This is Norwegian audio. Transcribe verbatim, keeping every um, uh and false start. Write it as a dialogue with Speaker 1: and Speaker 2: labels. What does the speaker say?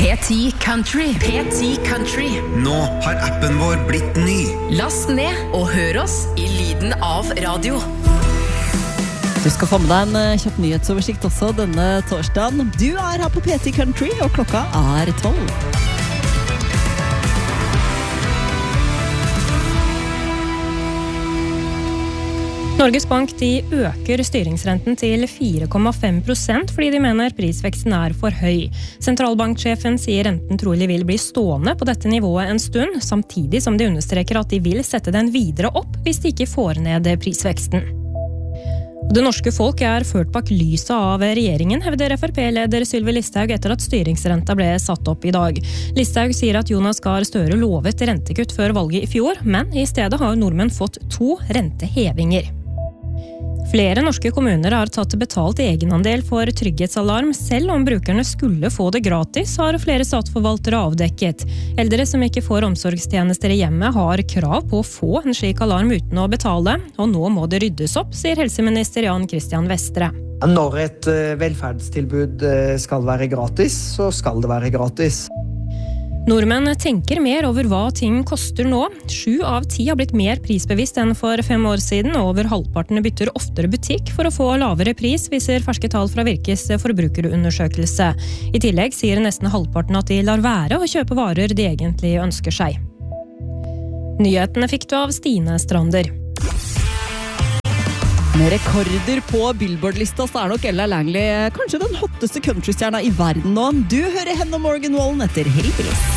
Speaker 1: P ti Country. P ti Country.
Speaker 2: Nå har appen vår blitt ny.
Speaker 1: Last ned og hør oss i lyden av radio.
Speaker 3: Du skal få med deg en kjapp nyhetsoversikt også denne torsdagen. Du er her på P ti Country, og klokka er tolv.
Speaker 4: Norges Bank de øker styringsrenten til fire komma fem prosent fordi de mener prisveksten er for høy. Sentralbanksjefen sier renten trolig vil bli stående på dette nivået en stund, samtidig som de understreker at de vil sette den videre opp hvis de ikke får ned prisveksten. Det norske folk er ført bak lyset av regjeringen, hevder F R P-leder Sylvi Listhaug etter at styringsrenta ble satt opp i dag. Listhaug sier at Jonas Gahr Støre lovet rentekutt før valget i fjor, men i stedet har nordmenn fått to rentehevinger. Flere norske kommuner har tatt betalt egenandel for trygghetsalarm, selv om brukerne skulle få det gratis, har flere statsforvaltere avdekket. Eldre som ikke får omsorgstjenester i hjemmet har krav på å få en slik alarm uten å betale, og nå må det ryddes opp, sier helseminister Jan Christian Vestre.
Speaker 5: Når et velferdstilbud skal være gratis, så skal det være gratis.
Speaker 4: Nordmenn tenker mer over hva ting koster nå. Sju av ti har blitt mer prisbevisst enn for fem år siden, og over halvparten bytter oftere butikk for å få lavere pris, viser ferske tall fra Virkes forbrukerundersøkelse. I tillegg sier nesten halvparten at de lar være å kjøpe varer de egentlig ønsker seg. Nyhetene fikk du av Stine Strander.
Speaker 3: Med rekorder på Billboard-lista så er nok Ella Langley kanskje den hotteste countrystjerna i verden nå. Du hører henne og Morgan Wallen etter Hillbillies.